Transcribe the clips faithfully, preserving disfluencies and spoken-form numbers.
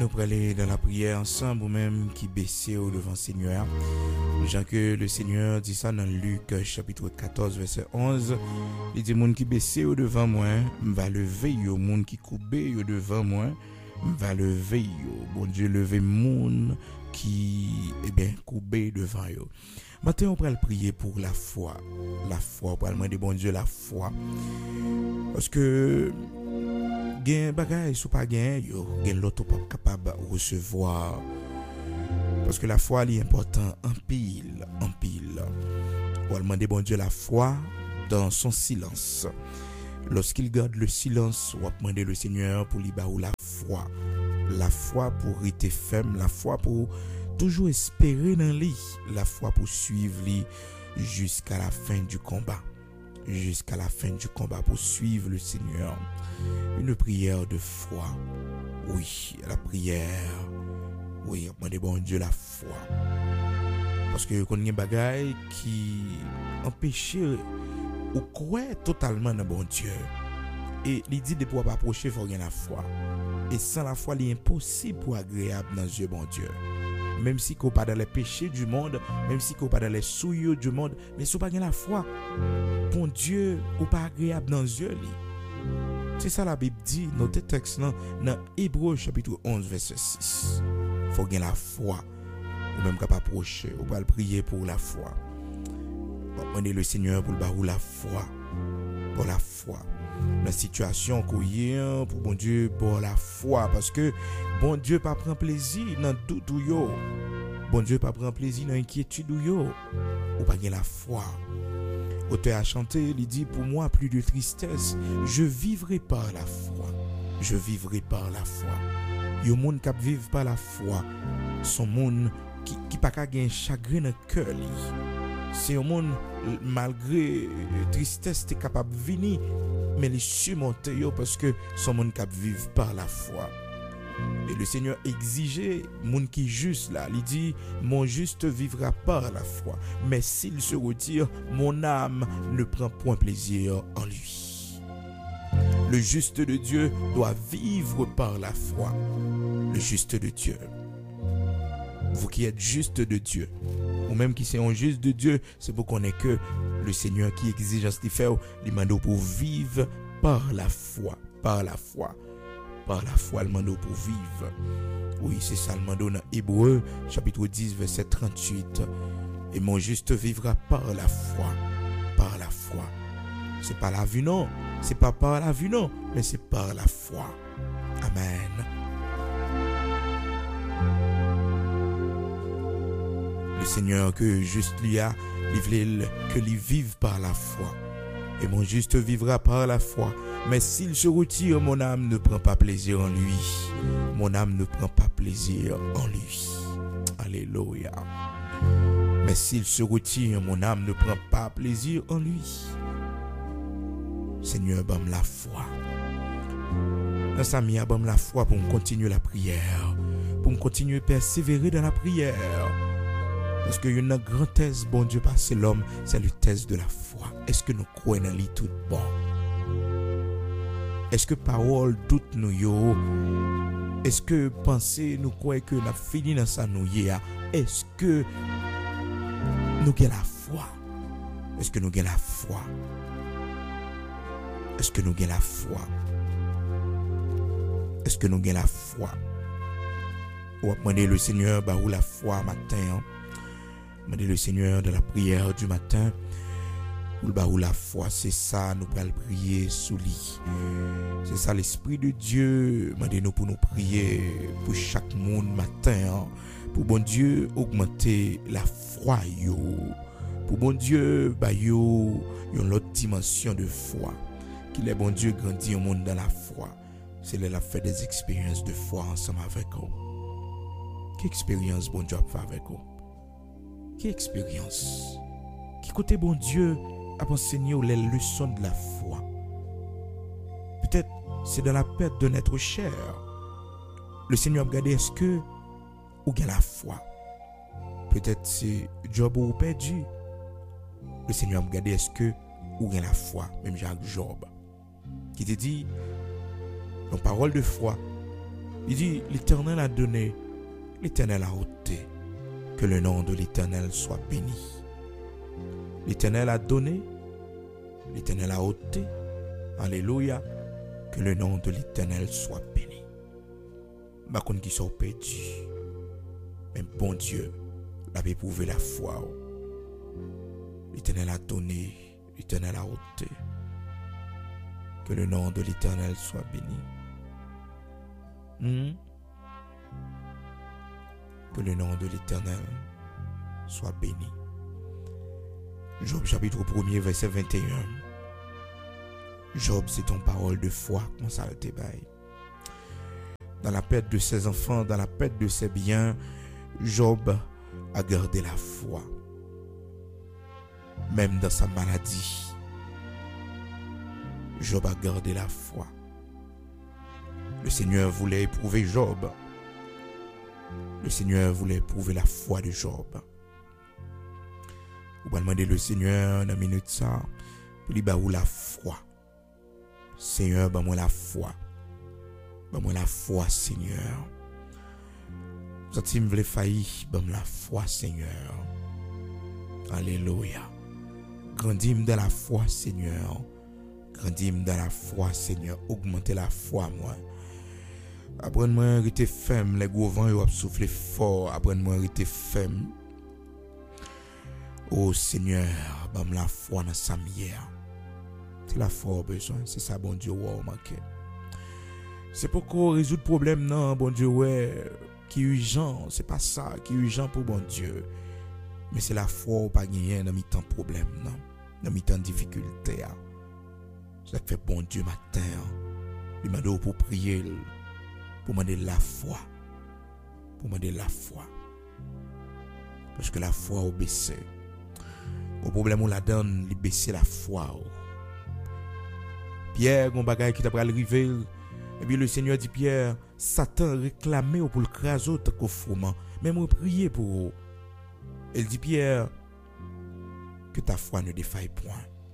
nous pour aller dans la prière ensemble, ou même qui baissez au devant le Seigneur. Jean que le Seigneur dit ça dans Luc chapitre quatorze verset onze. Il dit monde qui baissez au devant moi, va lever yo, monde qui coubé au devant moi, va lever yo. Bon Dieu lever monde qui eh bien coubé devant yo. Maintenant on va prier pour la foi. La foi, on va demander bon Dieu la foi. Parce que gen bagay sou pa gen yo, gen l'autre pas capable recevoir. Parce que la foi est important en pile, en pile. On va demander bon Dieu la foi dans son silence. Lorsqu'il garde le silence, on va demander le Seigneur pour lui baou la foi. La foi pour rester ferme, la foi pour toujours espérer dans lui, la foi pour suivre lui jusqu'à la fin du combat. Jusqu'à la fin du combat pour suivre le Seigneur. Une prière de foi. Oui, la prière. Oui, demander bon Dieu la foi. Parce que qu'on y a des bagailles qui empêchent ou croire totalement dans bon Dieu. Et il dit de pouvoir pas approcher, il faut gagner la foi. Et sans la foi, il est impossible pour agréable dans Dieu bon Dieu. Même si qu'on pas dans les péchés du monde, même si qu'on pas dans les souillures du monde, mais si on pas gagner la foi, bon Dieu ou pas agréable dans Dieu li. C'est ça la Bible dit, notre texte là, dans Hébreux chapitre onze verset six. Faut gagner la foi, ou même capable approcher, ou pas prier pour la foi. Demander le Seigneur pour le barou la foi, pour la foi. La situation qu'on y a, pour bon Dieu, pour la foi, parce que bon Dieu pas prend plaisir dans tout ou yo. Bon Dieu pas prend plaisir dans inquiétude ou yo. Ou pas gagner la foi. Auteur a chanté, il dit pour moi plus de tristesse, je vivrai par la foi. Je vivrai par la foi. Yo monde qui vivent par la foi, son monde qui qui pas ka gen chagrin dans cœur li. C'est un monde malgré tristesse t'es capable de venir mais les surmonter yo parce que son monde qui vivent par la foi. Et le Seigneur exigeait monde qui juste là, il dit mon juste vivra par la foi, mais s'il se retire, mon âme ne prend point plaisir en lui. Le juste de Dieu doit vivre par la foi. Le juste de Dieu. Vous qui êtes juste de Dieu, ou même qui sont juste de Dieu, c'est pour qu'on ait que le Seigneur qui exige ce qu'il fait, il demande pour vivre par la foi, par la foi, par la foi, il demande pour vivre. Oui, c'est ça, il demande dans Hébreux, chapitre dix, verset trente-huit. Et mon juste vivra par la foi, par la foi. C'est pas la vue, non, c'est pas par la vue, non, mais c'est par la foi. Amen. Le Seigneur que juste lui a, il voulait que lui vive par la foi. Et mon juste vivra par la foi. Mais s'il se retire, mon âme ne prend pas plaisir en lui. Mon âme ne prend pas plaisir en lui. Alléluia. Mais s'il se retire, mon âme ne prend pas plaisir en lui. Seigneur, bam la foi. Dans sa mia, bam la foi pour me continuer la prière. Pour me continuer à persévérer dans la prière. Parce qu'il y a une grande thèse, bon Dieu, parce que l'homme, c'est la thèse de la foi. Est-ce que nous croyons dans lui tout bon? Est-ce que parole doute nous yo? Est-ce que penser nous croyons que nous avons fini dans ça nous y a? Est-ce que nous avons la foi? Est-ce que nous avons la foi? Est-ce que nous avons la foi? Est-ce que nous avons la foi? On va demander le Seigneur bah où la foi matin. Hein? Demander le Seigneur de la prière du matin. Ou bah où la foi, c'est ça, nous allons prier sous lui. C'est ça l'Esprit de Dieu. Demandez-nous pour nous prier pour chaque monde matin. Hein? Pour bon Dieu augmenter la foi yo. Pour bon Dieu bah yo une autre dimension de foi. Qu'il est bon Dieu grandit au monde dans la foi. C'est là la fait des expériences de foi ensemble avec vous. Quelle expérience bon Dieu a fait avec vous? Quelle expérience? Qui côté bon Dieu a enseigné les leçons de la foi? Peut-être c'est dans la perte de notre chair. Le Seigneur a regardé est-ce que ou gagne la foi? Peut-être c'est Job ou perdu. Le Seigneur a regardé est-ce que ou gagne la foi? Même Jacques Job qui te dit nos paroles de foi Il dit, l'Éternel a donné, l'Éternel a ôté, que le nom de l'Éternel soit béni. L'Éternel a donné, l'Éternel a ôté, alléluia, que le nom de l'Éternel soit béni. Ma kon qui sont perdus, mais bon Dieu, l'avait éprouvé la foi. L'Éternel a donné, l'Éternel a ôté, que le nom de l'Éternel soit béni. Hmm? Que le nom de l'Éternel soit béni. Job chapitre premier verset vingt et un. Job, c'est ton parole de foi qu'on s'alte bail. Dans la perte de ses enfants, dans la perte de ses biens, Job a gardé la foi. Même dans sa maladie, Job a gardé la foi. Le Seigneur voulait éprouver Job. Le Seigneur voulait éprouver la foi de Job. Vous pouvez demander le Seigneur dans une minute ça, pour lui donner la foi. Seigneur, donne-moi la foi. Donne-moi la foi, Seigneur. Si vous voulez faillir, donne-moi la foi, Seigneur. Alléluia. Grandis-moi dans la foi, Seigneur. Grandis-moi dans la foi, Seigneur. Augmentez la foi, moi. Apprends-moi à rester ferme. Les gros vents ont soufflé fort. Apprends-moi à rester ferme. Oh Seigneur, donne-moi la foi dans sa mière. C'est la foi besoin. C'est ça, bon Dieu, wow, manqué. C'est pour qu'on résout le problème, non, bon Dieu, ouais, qui est urgent. C'est pas ça qui est urgent pour bon Dieu. Mais c'est la foi ou pas gagner dans mi-temps problème, non. Dans mi-temps difficulté. Ça fait bon Dieu matin. Il m'a donné pour prier. Pour demander la foi. Pour demander la foi. Parce que la foi a baissé. Au problème où la donne, il baisse la foi. Pierre, mon bagage qui t'a pris arriver. Et puis le Seigneur dit Pierre, Satan réclamait pour le craser tant qu'au froment. Même on prier pour eux. Elle dit Pierre, que ta foi ne défaille point.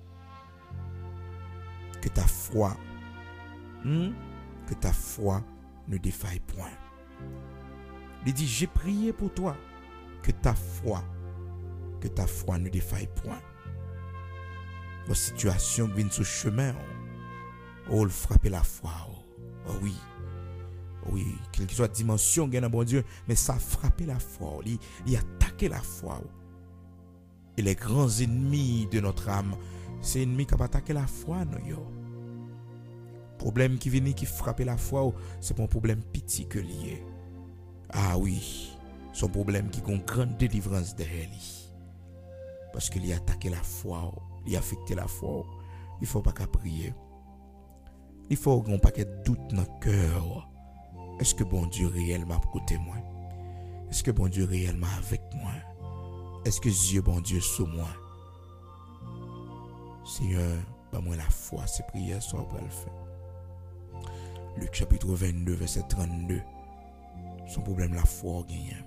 Que ta foi, hmm, que ta foi ne défaille point. Il dit, j'ai prié pour toi, que ta foi, que ta foi ne défaille point. Vos situations viennent sur le chemin, oh, le frapper la foi, oh, oh oui, oh, oui, quelle que soit la dimension, gagne bon Dieu, mais ça frappe la foi, il, il attaque la foi. Oh. Et les grands ennemis de notre âme, c'est ennemi qui a attaqué la foi, non yo. Problème qui vient qui frappe la foi, c'est pas un problème petit que lié. Ah oui, son problème qui a une grande délivrance derrière lui. Parce qu'il a attaqué la foi, il a affecté la foi. Il faut pas qu'à prier. Il faut qu'on pas de doute dans le cœur. Est-ce que bon Dieu réellement à côté moi? Est-ce que bon Dieu réellement avec moi? Est-ce que Dieu bon Dieu sur moi? Seigneur, pas moi la foi, c'est prière soit pour le faire. Luc chapitre vingt-deux, verset trente-deux. Son problème la foi gagne.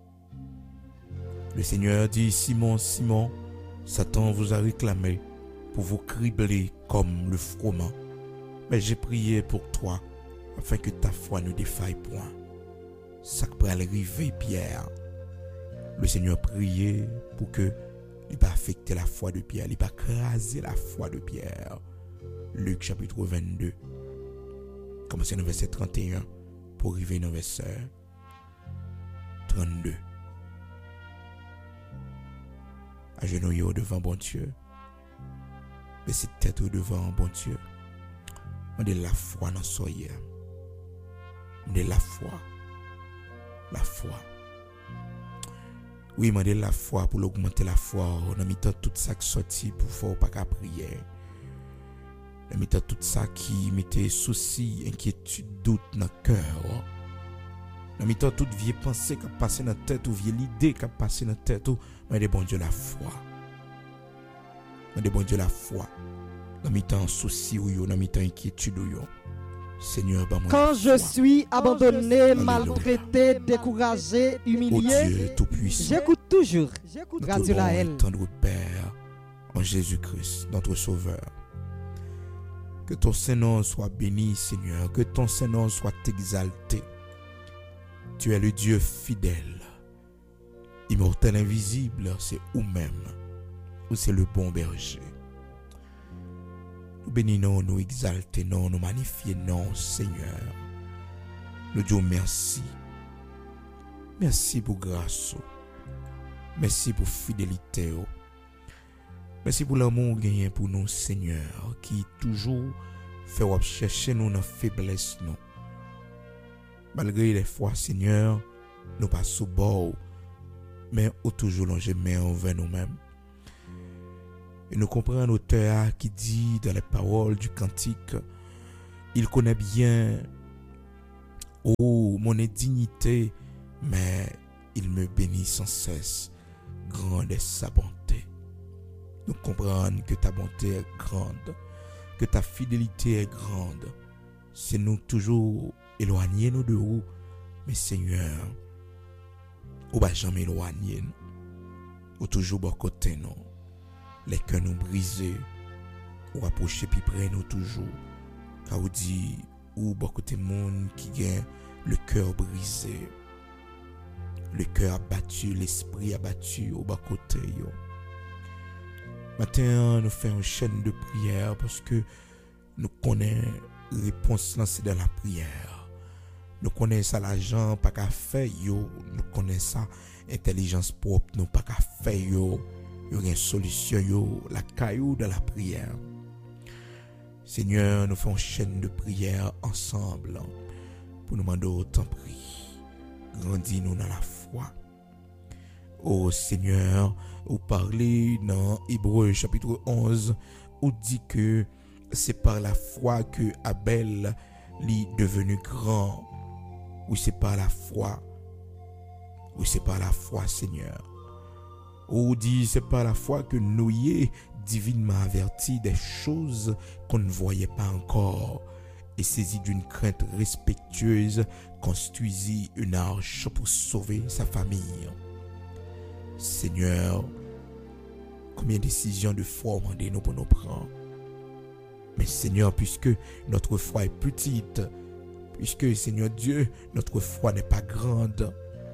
Le Seigneur dit, Simon, Simon, Satan vous a réclamé pour vous cribler comme le froment. Mais j'ai prié pour toi, afin que ta foi ne défaille point. Ça peut arriver, Pierre. Le Seigneur priait pour que il ne pas affecter la foi de Pierre, il ne pas craser la foi de Pierre. Luc chapitre vingt-deux, commencez dans le verset trente et un, pour arriver dans le verset trente-deux. Agenouillez devant bon Dieu. Baissez tête devant bon Dieu. On de la foi dans soyez. On de la foi. La foi. Oui, on de la foi pour augmenter la foi. On a mis tout ça qui sorti pour faire pas qu'à prier. On a mis tout ça qui mettait soucis, inquiétude, doute dans le cœur. On a mis toute vieille pensée qui a passé dans la tête ou vieille idée qui a passé dans la tête. On de bon Dieu la foi. On de bon Dieu la foi. On a mis tant souci ou on a mis tant inquiétude ou Seigneur, bah, quand je suis abandonné, maltraité, découragé, humilié, oh j'écoute toujours Radio Laël. Tendre Père, en Jésus-Christ, notre Sauveur. Que ton Saint-Nom soit béni, Seigneur. Que ton Saint-Nom soit exalté. Tu es le Dieu fidèle, immortel, invisible, c'est ou-même, ou c'est le bon berger. Nous bénissons, nous exaltons, nous magnifions, Seigneur. Nous disons merci. Merci pour grâce. Merci pour fidélité. Merci pour l'amour gagné pour nous, Seigneur, qui toujours fait chercher nous dans la faiblesse. Nous. Malgré les fois, Seigneur, nous pas sous bord, mais au toujours longer main envers nous-mêmes. Et nous comprenons l'auteur qui dit dans les paroles du cantique, il connaît bien, oh, mon indignité, mais il me bénit sans cesse. Grande est sa bonté. Nous comprenons que ta bonté est grande, que ta fidélité est grande. C'est nous toujours éloigner nous de vous, mais Seigneur, ou va jamais éloigner nous, ou toujours bon côté nous, les cœurs nous brisés, ou approcher puis près nous toujours, car vous dit ou bon côté monde qui gagne le cœur brisé, le cœur abattu, l'esprit abattu au bas côté yo. Maintenant, nous faisons une chaîne de prière parce que nous connaissons la réponse lancée dans la prière. Nous connaissons ça l'argent pas qu'à faire yo, nous connaissons ça intelligence propre nous pas qu'à faire yo. Il y a une solution yo, la caillou de la prière. Seigneur, nous faisons une chaîne de prière ensemble pour nous demander autant prix. Grandis-nous dans la foi. Oh Seigneur, vous parlez dans Hébreux chapitre onze, où dit que c'est par la foi que Abel est devenu grand. Oui, c'est par la foi. Oui, c'est par la foi, Seigneur. Où dit c'est par la foi que Noé divinement averti des choses qu'on ne voyait pas encore et saisi d'une crainte respectueuse construisit une arche pour sauver sa famille. Seigneur, combien de décisions de foi demandez-nous pour nous prendre? Mais Seigneur, puisque notre foi est petite, puisque Seigneur Dieu, notre foi n'est pas grande,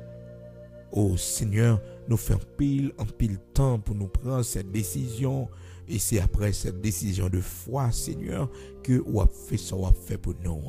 oh Seigneur, nous faisons pile en pile temps pour nous prendre cette décision. Et c'est après cette décision de foi, Seigneur, que vous avez fait ça, vous avez fait pour nous.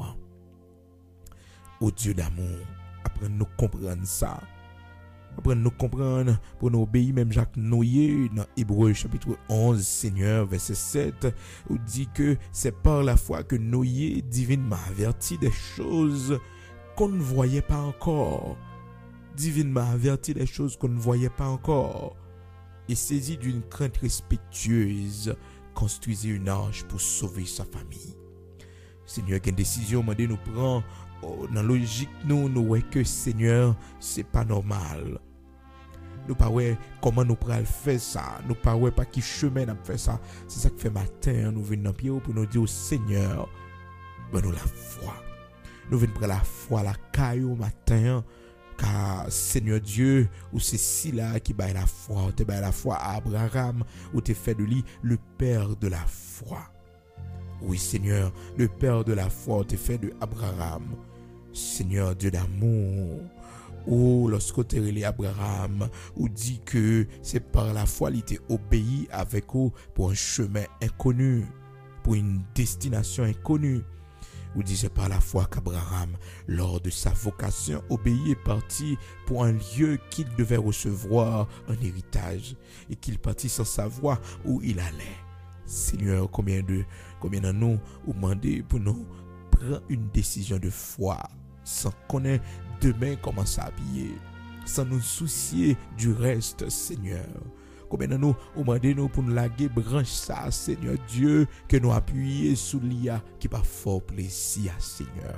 Oh Dieu d'amour, après nous comprendre ça, après nous comprendre, pour nous obéir, même Jacques Noyer, dans Hébreux chapitre onze, Seigneur, verset sept, où dit que c'est par la foi que Noyer divinement averti des choses qu'on ne voyait pas encore. Divinement averti des choses qu'on ne voyait pas encore. Et saisi d'une crainte respectueuse, construisait une arche pour sauver sa famille. Seigneur, quelle décision m'a dit nous prend oh, dans la logique nous nous voyons que Seigneur, c'est pas normal. Nous pas ouais comment nous pourrons faire ça, nous pas ouais pas qui chemin n'a fait ça. C'est ça que fait matin nous venons dans pied pour nous dire au Seigneur, ben nous la foi. Nous venons prendre la foi la caillou matin. Car Seigneur Dieu, ou c'est si là qui baille la foi, ou te baille la foi à Abraham, ou te fait de lui le père de la foi. Oui Seigneur, le père de la foi, ou te fait de Abraham. Seigneur Dieu d'amour, oh lorsque tu es Abraham, ou dit que c'est par la foi qu'il t'a obéi avec eux pour un chemin inconnu, pour une destination inconnue. Ou dit c'est par la foi qu'Abraham, lors de sa vocation, obéit et partit pour un lieu qu'il devait recevoir un héritage et qu'il partit sans savoir où il allait. Seigneur, combien de combien de nous vous demandez pour nous prendre une décision de foi sans connaître demain comment s'habiller, sans nous soucier du reste, Seigneur. Combien de nous demandez nous pour nous laguer branche ça, Seigneur Dieu, que nous appuyer sous l'I A qui pas fort plaisir, Seigneur.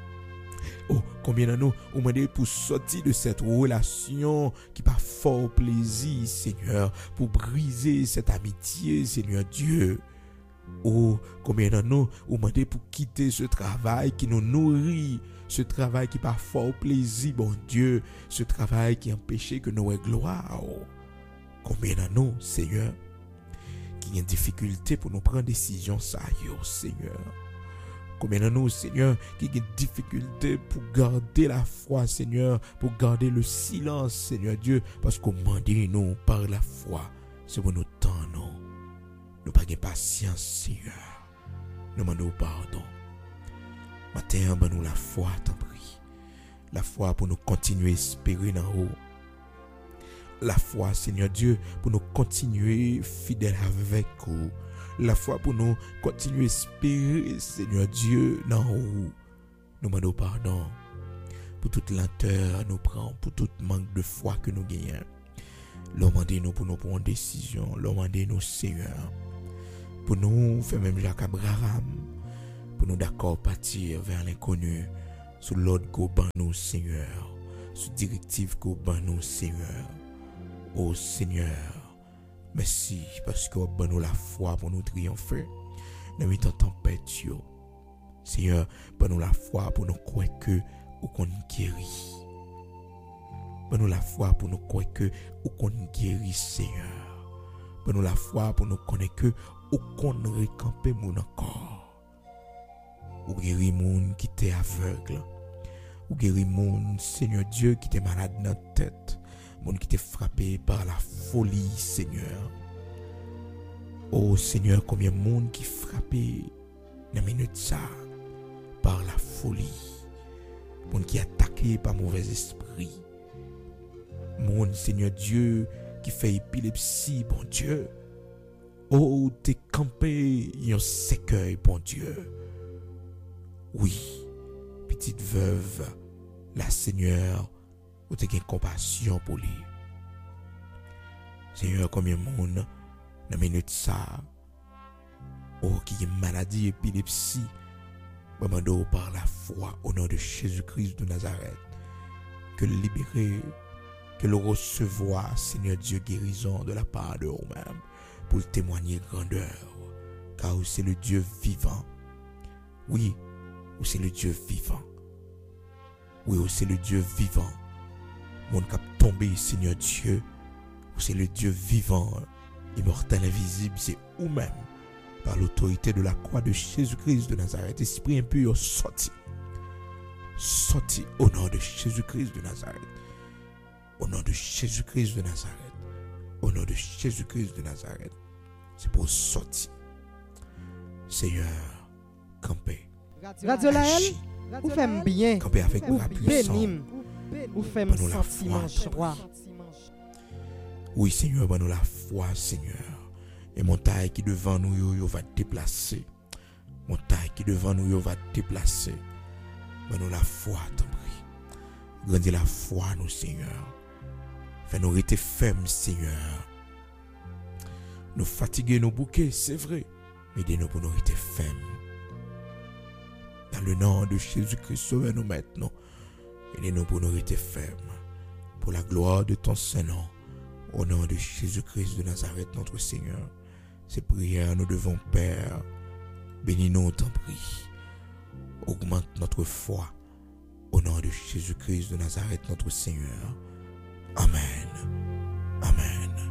Oh, combien de nous demandez pour sortir de cette relation qui pas fort plaisir, Seigneur, pour briser cette amitié, Seigneur Dieu. Oh, combien de nous demandez pour quitter ce travail qui nous nourrit, ce travail qui pas fort plaisir, bon Dieu, ce travail qui empêche que nous ayons gloire. Combien de nous, Seigneur, qui ont des difficultés pour nous prendre des décisions, ça, yo, Seigneur. Combien de nous, Seigneur, qui ont des difficultés pour garder la foi, Seigneur, pour garder le silence, Seigneur Dieu, parce qu'on demande nous par la foi. C'est pour nous temps, non. Nous pas de patience, Seigneur. Nous demandons pardon. Matin, ben nous la foi, t'en prie. La foi pour nous continuer à espérer dans haut. La foi, Seigneur Dieu, pour nous continuer fidèles avec vous. La foi pour nous continuer à espérer, Seigneur Dieu, dans haut. Nous demandons pardon pour toute lenteur nous prend, pour tout manque de foi que nous gagnons. Nous demandons pour nous prendre une décision. Nous demandons, Seigneur, pour nous faire même Jacques Abraham, pour nous d'accord partir vers l'inconnu, sous l'ordre qu'au ban nous, Seigneur, sous directive qu'au ban nous, Seigneur. Oh Seigneur, merci parce que ban nous la foi pour nous triompher dans les temps tempête. Seigneur, ban nous la foi pour nous croire que ou qu'on guérit. Ban nous la foi pour nous croire que ou qu'on guérit, Seigneur. Ban nous la foi pour nous connaître que ou qu'on récamper mon encore. Ou guérir moun qui était aveugle. Ou guérir moun, Seigneur Dieu, qui était malade dans la tête. Moun qui était frappé par la folie, Seigneur. Oh Seigneur, combien de monde qui frappé dans la minute ça par la folie. Moun qui attaqué par mauvais esprit. Moun, Seigneur Dieu, qui fait épilepsie, bon Dieu. Oh, t'es campé, yon sécueil, bon Dieu. Oui, petite veuve, la Seigneur, ou t'es compassion pour lui. Seigneur, combien de monde, dans la minute ça, oh, qui est maladie, épilepsie, demandons par la foi au nom de Jésus-Christ de Nazareth, que le libérer, que le recevoir, Seigneur Dieu, guérison de la part de vous-même, pour témoigner grandeur, car c'est le Dieu vivant. Oui, c'est le Dieu vivant. Oui, c'est le Dieu vivant. Mon cap tombé, Seigneur Dieu, c'est le Dieu vivant, immortel, invisible, c'est vous-même, par l'autorité de la croix de Jésus-Christ de Nazareth. Esprit impur, sorti. Sorti au nom de Jésus-Christ de Nazareth. Au nom de Jésus-Christ de Nazareth. Au nom de Jésus-Christ de Nazareth. C'est pour sortir. Seigneur, campez. Radio Laël, vous faites bien. Campez avec la puissance. Vous faites sentiment joie. Oui, Seigneur, nous la foi, Seigneur. Et montagne qui devant nous, yo va déplacer. Montagne qui devant nous, yo va déplacer. Nous la foi, t'en prie. Grandis la foi, nous, Seigneur. Fais-nous rester fermes, Seigneur. Nous fatiguer nos bouquets, c'est vrai. Mais aidez-nous pour nous rester fermes. Dans le nom de Jésus-Christ, sauvez-nous maintenant. Aidez-nous pour nous rester fermes. Pour la gloire de ton Saint-Nom. Au nom de Jésus-Christ de Nazareth, notre Seigneur. Ces prières, nous devons, Père. Bénis-nous, t'en prie. Augmente notre foi. Au nom de Jésus-Christ de Nazareth, notre Seigneur. Amen.